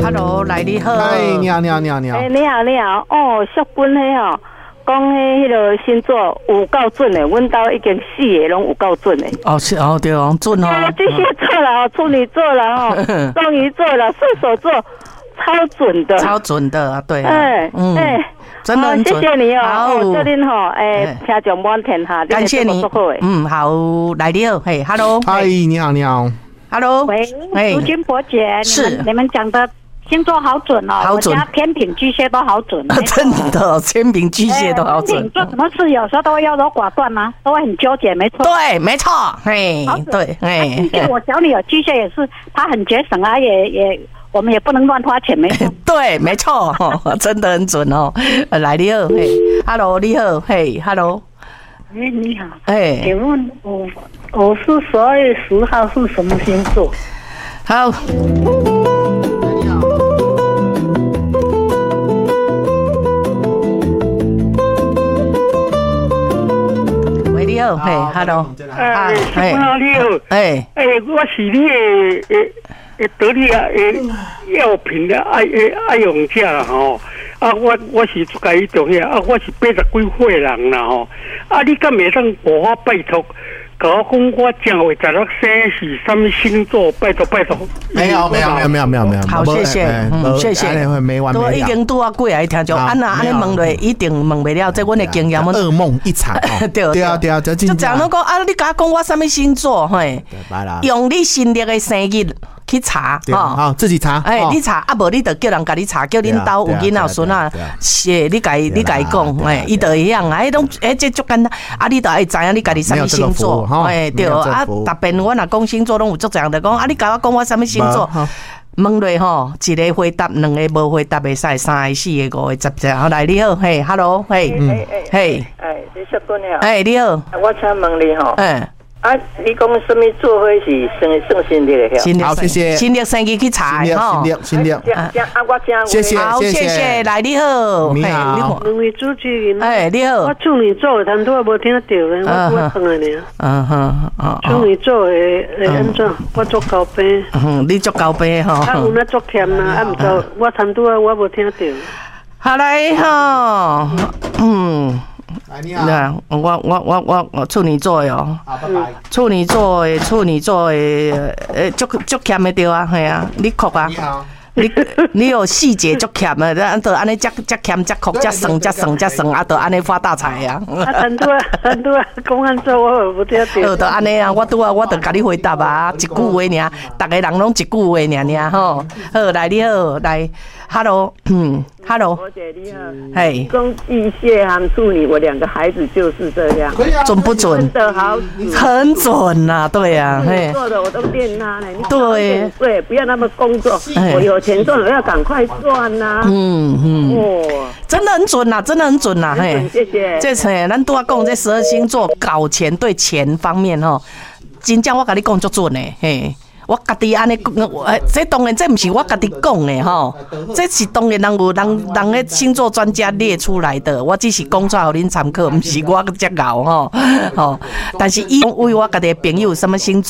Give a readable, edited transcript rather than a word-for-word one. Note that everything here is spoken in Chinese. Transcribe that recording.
Hello， 来你好。 哎，你好。 你好。哦，淑君迄吼，讲迄个星座有够准的，阮兜已经4个拢有够准的。 哦，是哦，对哦，准哦。 巨蟹座了，处女座了哈，双鱼座了，射手座，超准的。 超准的啊，对。真的很准。 谢谢你哦。 好， 祝您吼，听众满天下。 感谢你。好，来你好，嘿 ，Hello。 嗨，你好。 Hello。喂，淑君伯姐，你们讲的星座好准哦，好准。我家天秤、巨蟹都好准。 真的，天秤、巨蟹都好准。 做什么事有时候都会优柔寡断吗？都会很纠结，没错。 对，没错。嘿，对， 巨蟹，我小女儿巨蟹也是，她很节省啊，也。我们也不能乱花钱，没错。 对，没错，真的很准哦。来，你好，嘿 ，Hello， 你好，嘿 ，Hello。 你好。请问我是12月10号是什么星座？ 好。 你好。 喂，你好，嘿 ，Hello。 你好。我是你的。得力药品的爱用者啦吼，我是家己做遐，我是80几岁人啦吼，你敢袂当帮我拜托，甲我讲我正月16生是什么星座？拜托。 没有。 好，谢谢，谢谢。 没完没了。 都已经拄啊过来听众，安尼问落一定问袂了，这阮的经验。 噩梦一场。对啊，就讲侬讲你甲我讲我什么星座？嘿，用你新历的生日。去查好，自己查。 你查无你就叫人甲你查，叫恁兜有囡仔孙啊，你甲伊讲，伊就会晓啊。拢这足简单，你就会知影你家己什么星座，对逐遍我若讲星座，拢有足侪人就讲你甲我讲我什么星座，问落吼，一个回答，两个无回答袂使，三个、四个、5个、10个。好，来你好，嘿 ，Hello， 嘿， 你淑君好。 你好， 我请问你吼。你讲什么座会是算新历的？ 好，谢谢。 新历生日去查新历。 我正谢谢。 好，谢谢。来，你好， 你好。 两位主持人。 你好。 我处女座的，但都无听到咧，我放在呢。处女座的安怎？我做高班。 你做高班哈？ 有那做欠啦，唔做，我谈多我无听到。 好来哈， 你好， 我处女座哟，处女座的，足欠的对啊，系啊，你哭啊，你有细节足欠的，就安尼，只欠只哭只省，就安尼发大财啊！ 很多公安做我不听到。 就安尼啊，我就甲你回答啊，一句话尔，大家人拢一句话尔吼。好，来你好，来 ，Hello， 我姐你好， 嘿， 讲巨蟹和处女，我2个孩子就是这样， 准不准？ 真的好， 很准呐，对呀，嘿， 做的我都练他呢。 对， 不要那么工作，我有钱赚，我要赶快赚呐。 真的很准呐，嘿， 谢谢。 这次咱拄仔讲这12星座搞钱对钱方面吼，真正我甲你讲足准的，嘿。我家己安尼讲，这当然这不是我家己讲的吼，这是当然人的星座专家列出来的，我只是讲出来给恁参考，不是我遮熬吼。但是伊为我家己的朋友什么星座。